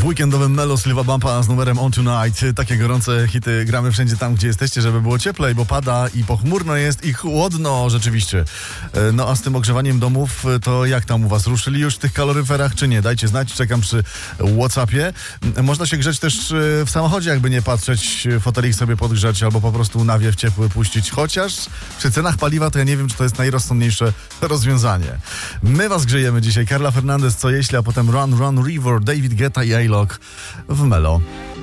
weekendowym Melo Sliwa Bumpa z numerem On Tonight. Takie gorące hity gramy wszędzie tam, gdzie jesteście, żeby było cieplej, bo pada i pochmurno jest i chłodno rzeczywiście. No a z tym ogrzewaniem domów, to jak tam u was? Ruszyli już w tych kaloryferach, czy nie? Dajcie znać, czekam przy WhatsAppie. Można się grzeć też w samochodzie, jakby nie patrzeć, fotelik sobie podgrzać albo po prostu nawiew ciepły puścić. Chociaż przy cenach paliwa to ja nie wiem, czy to jest najrozsądniejsze rozwiązanie. My was grzejemy dzisiaj. Carla Fernandez, Co jeśli, a potem Run Run River, David Guetta i A-Lock w Melo.